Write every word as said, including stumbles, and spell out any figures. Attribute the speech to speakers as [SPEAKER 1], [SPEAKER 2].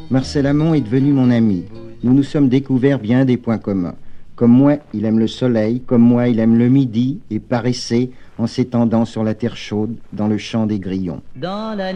[SPEAKER 1] Marcel Amont est devenu mon ami. Nous nous sommes découverts bien des points communs. Comme moi, il aime le soleil, comme moi, il aime le midi et paraissait en s'étendant sur la terre chaude dans le champ des grillons. Dans la